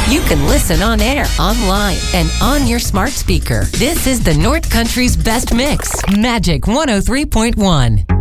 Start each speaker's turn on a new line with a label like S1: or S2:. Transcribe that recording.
S1: You can listen on air, online, and on your smart speaker. This is the North Country's best mix. Magic 103.1.